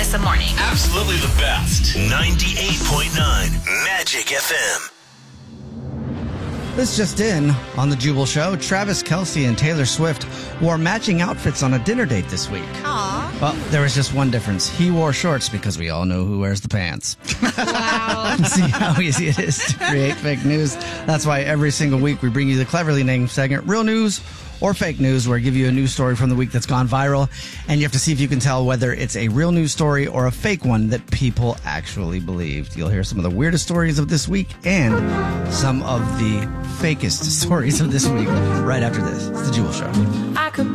Kiss the Morning. Absolutely the best. 98.9 Magic FM. This just in, on the Jubal Show, Travis Kelce and Taylor Swift wore matching outfits on a dinner date this week. Aww. Well, there was just one difference. He wore shorts because we all know who wears the pants. Wow. See how easy it is to create fake news? That's why every single week we bring you the cleverly named segment, Real News or Fake News, where I give you a news story from the week that's gone viral, and you have to see if you can tell whether it's a real news story or a fake one that people actually believed. You'll hear some of the weirdest stories of this week and some of the fakest stories of this week right after this. It's The Jewel Show. I could